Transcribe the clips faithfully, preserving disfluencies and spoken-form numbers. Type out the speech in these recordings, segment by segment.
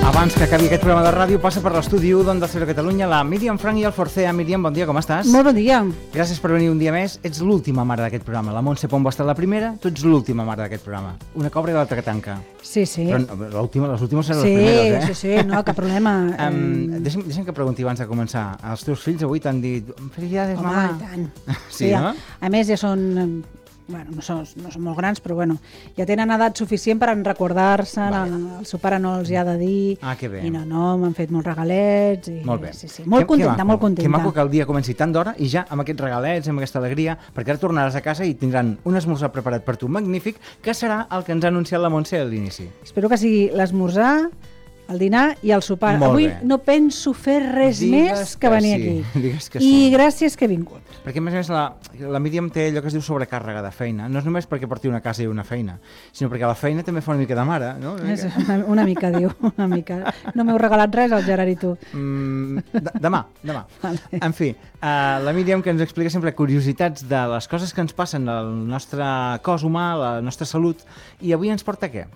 Abans que acabi aquest programa de ràdio, passa per l'estudi u d'Onda Cero Catalunya la Míriam Frank i el Forcea. Míriam, bon dia, com estàs? Molt bon dia. Gràcies per venir un dia més. Ets l'última mare d'aquest programa. La Montse Pombo ha estat la primera, tu ets l'última mare d'aquest programa. Una cobra i l'altra que tanca. Sí, sí. Però l'última, les últimes seran sí, les primeres, eh? Sí, sí, no, cap problema. Um, deixa'm, deixa'm que pregunti abans de començar. Els teus fills avui t'han dit felicidades, Home, mamà. i tant. Sí, sí, no? A, a més, ja són... Bueno, no són, no són molt grans, però bueno, ja tenen edat suficient per recordar-se, vale. El seu pare no els hi ha de dir, ah, que bé. I no, no, m'han fet molts regalets, i molt bé. Sí, sí. Molt que, contenta, que molt contenta. Que maco que el dia comenci tant d'hora i ja amb aquests regalets, amb aquesta alegria, perquè ara tornaràs a casa i tindran un esmorzar preparat per tu magnífic, que serà el que ens ha anunciat la Montse a l'inici. Espero que sigui l'esmorzar, el dinar i el sopar. Molt Avui bé. No penso fer res Digues més que, que venir sí. aquí. Digues que I sí. gràcies que he vingut. Perquè, a més a més, la, la Míriam té allò que es diu sobrecàrrega de feina. No és només perquè porti una casa i una feina, sinó perquè la feina també fa una mica de mare, no? Una mica, mica, una, una mica diu, una mica. No m'heu regalat res, el Gerard i tu. Mm, de, demà, demà. Vale. En fi, uh, la Míriam, que ens explica sempre curiositats de les coses que ens passen al nostre cos humà, la nostra salut, i avui ens porta què?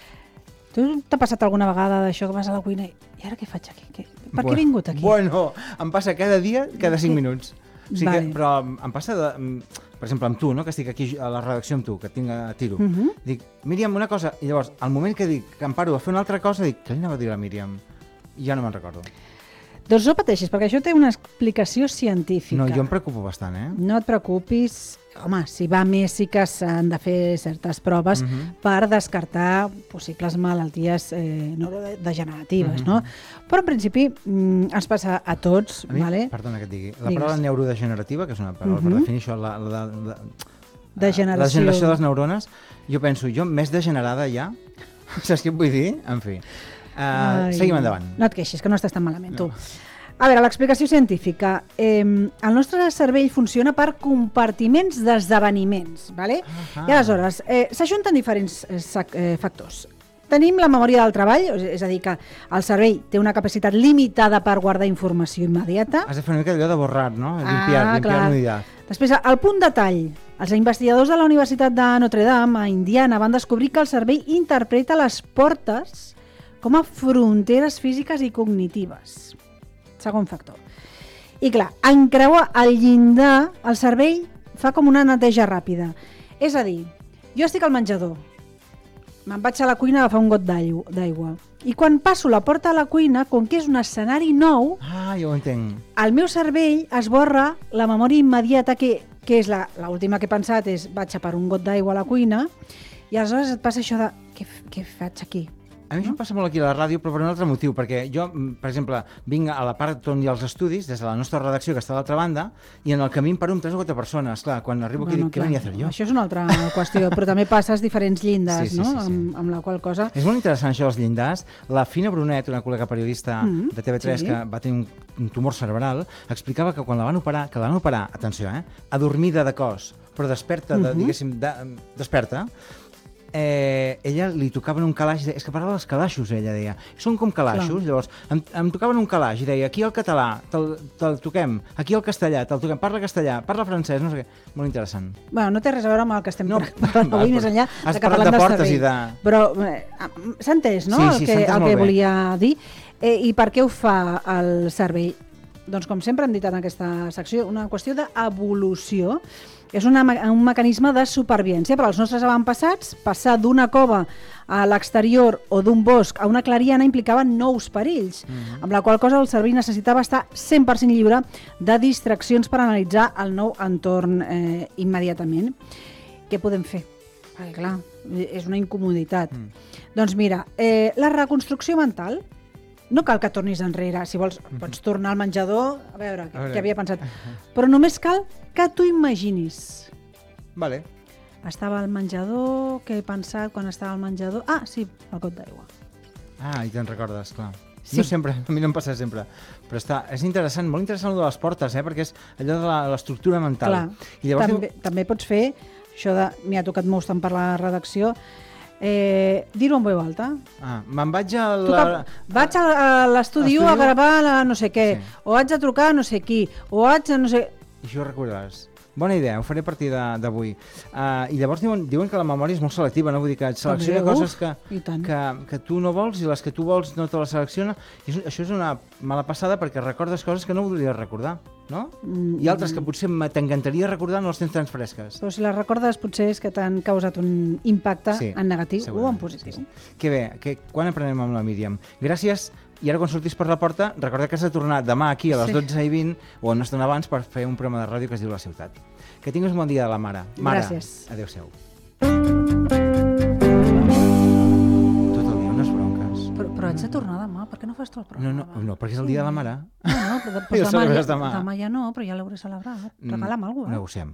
Tu t'ha passat alguna vegada d'això que vas a la cuina i, i ara què faig aquí? Què? Per bueno, què he vingut aquí? Bueno, em passa cada dia, cada cinc minuts. O sigui vale. que, però em passa, de, per exemple, amb tu, no? Que estic aquí a la redacció amb tu, que tinc a tiro. Uh -huh. Dic, Míriam, una cosa, i llavors, al moment que dic que em paro a fer una altra cosa, dic, què li anava a dir a la Míriam? I ja no me'n recordo. Doncs no pateixis, perquè això té una explicació científica. No, jo em preocupo bastant, eh? No et preocupis. Home, si va més sí que s'han de fer certes proves uh -huh. per descartar possibles malalties eh, neurodegeneratives, uh -huh. no? Però en principi mm, ens passa a tots, a mi, vale? Perdona que et digui. La Digues. paraula neurodegenerativa, que és una paraula uh -huh. per definir això, la, la, la, la, degeneració. la degeneració de les neurones, jo penso, jo més degenerada ja, saps què et vull dir? En fi. Uh, seguim endavant. No et queixis, que no estàs tan malament, no. Tu. A veure, l'explicació científica. Eh, el nostre cervell funciona per compartiments d'esdeveniments, ¿vale? Uh -huh. I aleshores, eh, s'ajunten diferents eh, factors. Tenim la memòria del treball, és a dir, que el cervell té una capacitat limitada per guardar informació immediata. Has de fer una mica allò de borrar, no? Limpiar, ah, limpiar unitat. Després, el punt de tall. Els investigadors de la Universitat de Notre Dame, a Indiana, van descobrir que el cervell interpreta les portes com a fronteres físiques i cognitives. Segon factor. I clar, en creuar el llindar, el cervell fa com una neteja ràpida. És a dir, jo estic al menjador, me'n vaig a la cuina a agafar un got d'aigua, i quan passo la porta a la cuina, com que és un escenari nou, ah, jo ho entenc. El meu cervell esborra la memòria immediata, que, que és l'última que he pensat, és vaig a per un got d'aigua a la cuina, i aleshores et passa això de què, què faig aquí? A mi no? Em passa molt aquí a la ràdio, però per un altre motiu, perquè jo, per exemple, vinc a la part on hi ha els estudis, des de la nostra redacció, que està a l'altra banda, i en el camí em paro amb tres o quatre persones. Clar, quan arribo aquí bueno, dic, què venia a fer jo? Això és una altra qüestió, però també passes diferents llindes, sí, sí, no? Sí, sí. Amb, amb la qual cosa... És molt interessant això dels llindars. La Fina Brunet, una col·lega periodista mm, de T V tres, sí. que va tenir un, un tumor cerebral, explicava que quan la van operar, que la van operar, atenció, eh, adormida de cos, però desperta, de, uh -huh. diguéssim, de, desperta, Eh, ella li tocaven un calaix, és que parlava dels calaixos, ella deia, són com calaixos. Clar. Llavors em, em tocaven un calaix i deia, aquí el català te'l te toquem, aquí el castellà te'l toquem, parla castellà, parla francès, no sé què, molt interessant. Bueno, no té res a veure amb el que estem no, parlant avui, més enllà de que parlem de cervell. I de... Però eh, s'ha entès, no?, sí, sí, el que, el que bé. volia dir. Eh, I per què ho fa el cervell? Doncs com sempre hem dit en aquesta secció, una qüestió d'evolució. És una, un mecanisme de supervivència. Per als nostres avantpassats, passar d'una cova a l'exterior o d'un bosc a una clariana implicava nous perills, mm-hmm. amb la qual cosa el cervell necessitava estar cent per cent lliure de distraccions per analitzar el nou entorn eh, immediatament. Què podem fer? Perquè, clar, és una incomoditat. Mm. Doncs mira, eh, la reconstrucció mental, no cal que tornis enrere, si vols pots tornar al menjador, a veure, a veure. què havia pensat, però només cal que tu imaginis. Vale. Estava al menjador, què he pensat quan estava al menjador? Ah, sí, el got d'aigua. Ah, i te'n recordes, clar. Sí. No sempre, a mi no em passa sempre, però està, és interessant, molt interessant el de les portes, eh, perquè és allò de l'estructura mental. Clar, I llavors també, diu... també pots fer això de, m'hi ha tocat molt tant per la redacció, Eh, dir-ho en veu alta. Ah, me'n vaig a la... Vaig a l'estudi a gravar la no sé què, sí. o haig de trucar a no sé qui, o haig de no sé... I això ho recordaràs. Bona idea, ho faré a partir d'avui. Uh, I llavors diuen, diuen que la memòria és molt selectiva, no? Vull dir que et selecciona També, coses uf, que, i tant. que, que tu no vols i les que tu vols no te les selecciona. I això, això és una mala passada perquè recordes coses que no voldries recordar, no? Mm, I altres que potser t'encantaria recordar no les tens tan fresques. Però si les recordes potser és que t'han causat un impacte Sí, en negatiu o segurament, en positiu. sí, sí. Que bé, que quan aprenem amb la Míriam? Gràcies. I ara quan sortis per la porta, recorda que has de tornar demà aquí a les Sí. dotze i vint o una estona abans per fer un programa de ràdio que es diu La Ciutat. Que tinguis un bon dia de la mare. Mare, Gràcies. adéu-siau. Tot el dia unes bronques. Però, però haig de tornar demà, per què no fas tu el No, programa? no, no, perquè és el dia de la mare. No, no, però, I però el demà, celebraràs ja, demà. demà ja no, però ja l'hauré celebrat. Regala'm alguna cosa, eh? Negociem.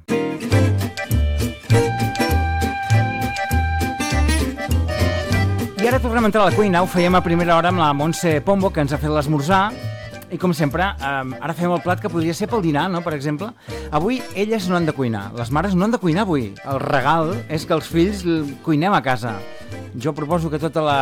I ara tornem a entrar a la cuina, ho fèiem a primera hora amb la Montse Pombo, que ens ha fet l'esmorzar, i com sempre, eh, ara fem el plat que podria ser pel dinar, no?, per exemple. Avui elles no han de cuinar, les mares no han de cuinar avui. El regal és que els fills cuinem a casa. Jo proposo que tota la